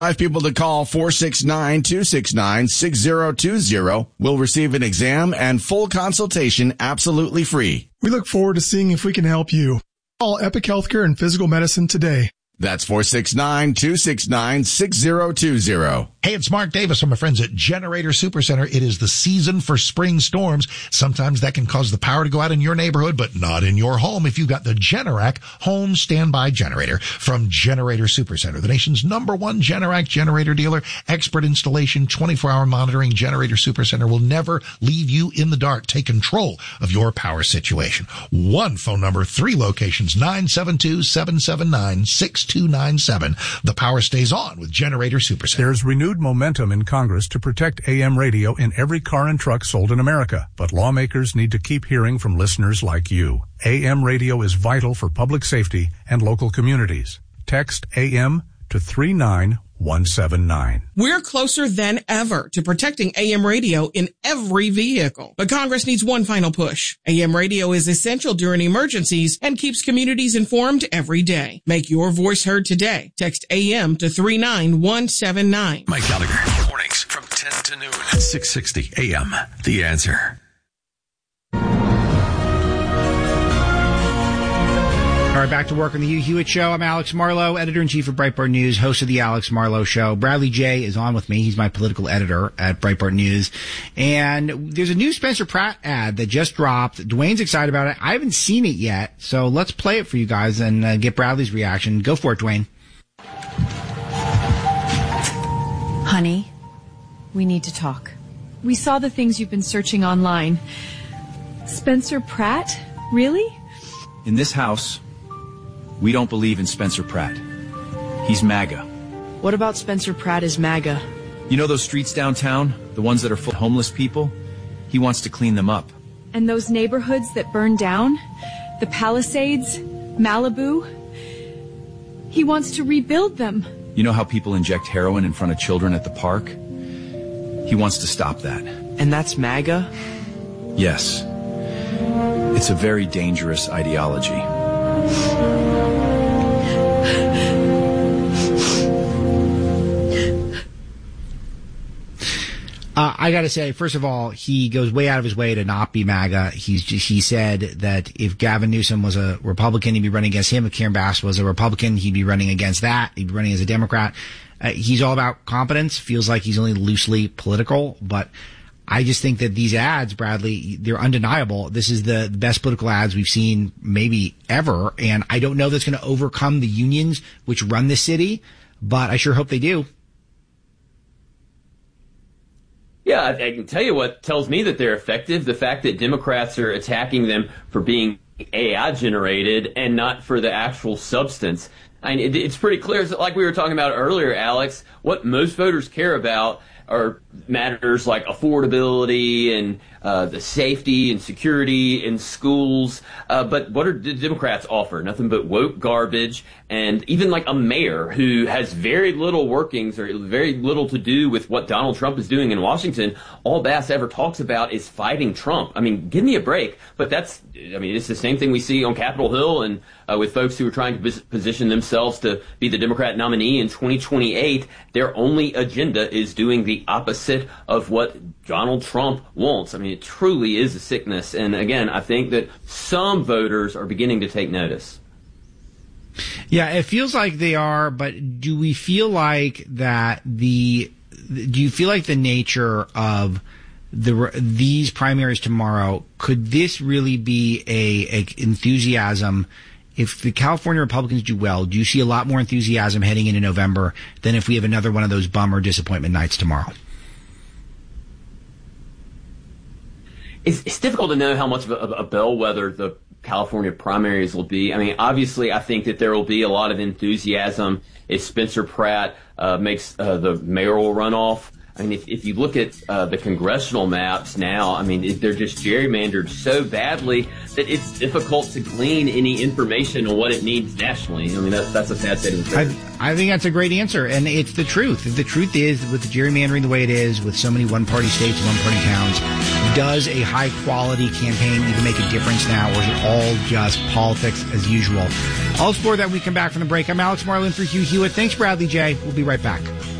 5 people to call 469-269-6020 will receive an exam and full consultation absolutely free. We look forward to seeing if we can help you. Call Epic Healthcare and Physical Medicine today. That's 469-269-6020. Hey, it's Mark Davis from my friends at Generator Supercenter. It is the season for spring storms. Sometimes that can cause the power to go out in your neighborhood, but not in your home if you've got the Generac home standby generator from Generator Supercenter, the nation's #1 Generac generator dealer. Expert installation, 24-hour monitoring. Generator Supercenter will never leave you in the dark. Take control of your power situation. One phone number, 3 locations, 972-779-6297. The power stays on with Generator Supercenter. There's renewed momentum in Congress to protect AM radio in every car and truck sold in America. But lawmakers need to keep hearing from listeners like you. AM radio is vital for public safety and local communities. Text AM to 39179. We're closer than ever to protecting AM radio in every vehicle. But Congress needs one final push. AM radio is essential during emergencies and keeps communities informed every day. Make your voice heard today. Text AM to 39179. Mike Gallagher. Mornings from 10 to noon. 660 AM. The Answer. All right, back to work on the Hugh Hewitt Show. I'm Alex Marlow, editor-in-chief of Breitbart News, host of the Alex Marlow Show. Bradley Jay is on with me. He's my political editor at Breitbart News. And there's a new Spencer Pratt ad that just dropped. Dwayne's excited about it. I haven't seen it yet, so let's play it for you guys and get Bradley's reaction. Go for it, Dwayne. Honey, we need to talk. We saw the things you've been searching online. Spencer Pratt? Really? In this house, we don't believe in Spencer Pratt. He's MAGA. What about Spencer Pratt is MAGA? You know those streets downtown? The ones that are full of homeless people? He wants to clean them up. And those neighborhoods that burned down? The Palisades? Malibu? He wants to rebuild them. You know how people inject heroin in front of children at the park? He wants to stop that. And that's MAGA? Yes. It's a very dangerous ideology. I gotta say, first of all, he goes way out of his way to not be MAGA. He said that if Gavin Newsom was a Republican, he'd be running against him. If Karen Bass was a Republican, he'd be running against that. He'd be running as a Democrat. He's all about competence. Feels like he's only loosely political, but I just think that these ads, Bradley, they're undeniable. This is the best political ads we've seen maybe ever, and I don't know that's going to overcome the unions which run the city, but I sure hope they do. Yeah, I can tell you what tells me that they're effective. The fact that Democrats are attacking them for being AI generated and not for the actual substance. I mean, it's pretty clear. Like we were talking about earlier, Alex, what most voters care about are matters like affordability and the safety and security in schools. But what are the Democrats offer? Nothing but woke garbage, and even like a mayor who has very little workings or very little to do with what Donald Trump is doing in Washington. All Bass ever talks about is fighting Trump. I mean, give me a break. But it's the same thing we see on Capitol Hill and with folks who are trying to position themselves to be the Democrat nominee in 2028. Their only agenda is doing the opposite of what Donald Trump wants. I mean, it truly is a sickness. And again, I think that some voters are beginning to take notice. Yeah, it feels like they are, but do we feel like that do you feel like the nature of these primaries tomorrow, could this really be a enthusiasm? If the California Republicans do well, do you see a lot more enthusiasm heading into November than if we have another one of those bummer disappointment nights tomorrow? It's difficult to know how much of a bellwether the California primaries will be. I mean, obviously, I think that there will be a lot of enthusiasm if Spencer Pratt makes the mayoral runoff. I mean, if you look at the congressional maps now, I mean, they're just gerrymandered so badly that it's difficult to glean any information on what it means nationally. I mean, that's a sad state of affairs. I think that's a great answer, and it's the truth. The truth is, with the gerrymandering the way it is, with so many one-party states and one-party towns, does a high-quality campaign even make a difference now, or is it all just politics as usual? I'll explore that when we come back from the break. I'm Alex Marlin for Hugh Hewitt. Thanks, Bradley J. We'll be right back.